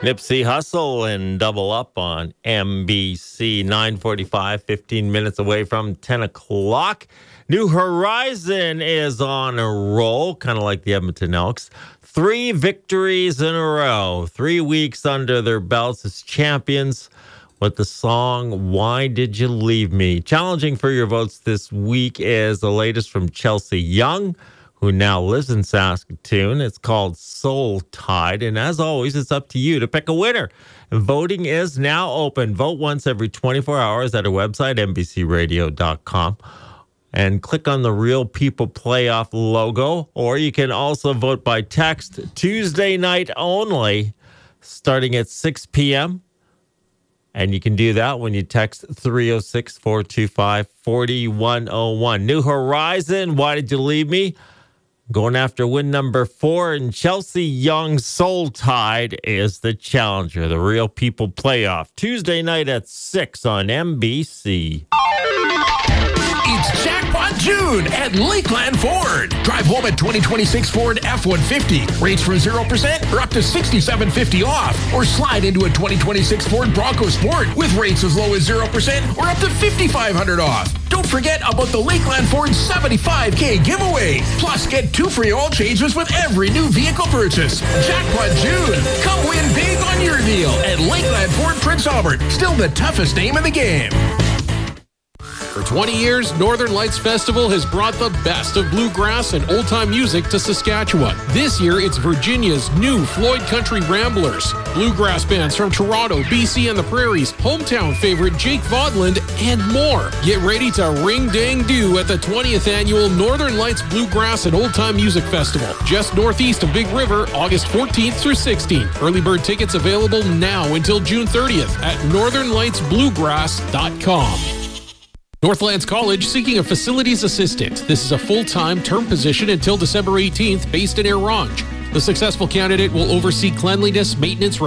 Nipsey Hussle and Double Up on NBC 9:45, 15 minutes away from 10 o'clock. New Horizon is on a roll, kind of like the Edmonton Elks. 3 victories in a row, 3 weeks under their belts as champions with the song, Why Did You Leave Me? Challenging for your votes this week is the latest from Chelsea Young, who now lives in Saskatoon. It's called Soul Tide. And as always, it's up to you to pick a winner. And voting is now open. Vote once every 24 hours at our website, nbcradio.com. And click on the Real People Playoff logo. Or you can also vote by text Tuesday night only, starting at 6 p.m. And you can do that when you text 306-425-4101. New Horizon, Why Did You Leave Me? Going after win number 4, and Chelsea Young Soul Tide is the challenger. The Real People Playoff, Tuesday night at 6 on NBC. It's Jackpot June at Lakeland Ford. Drive home a 2026 Ford F-150. Rates from 0% or up to $6,750 off. Or slide into a 2026 Ford Bronco Sport with rates as low as 0% or up to $5,500 off. Don't forget about the Lakeland Ford $75K giveaway. Plus, get 2 free oil changes with every new vehicle purchase. Jackpot June. Come win big on your deal at Lakeland Ford Prince Albert. Still the toughest name in the game. For 20 years, Northern Lights Festival has brought the best of bluegrass and old-time music to Saskatchewan. This year, it's Virginia's new Floyd Country Ramblers. Bluegrass bands from Toronto, BC, and the Prairies, hometown favorite Jake Vodland, and more. Get ready to ring-dang-do at the 20th Annual Northern Lights Bluegrass and Old-Time Music Festival, just northeast of Big River, August 14th through 16th. Early bird tickets available now until June 30th at northernlightsbluegrass.com. Northlands College seeking a facilities assistant. This is a full-time term position until December 18th based in Air Ronge. The successful candidate will oversee cleanliness, maintenance,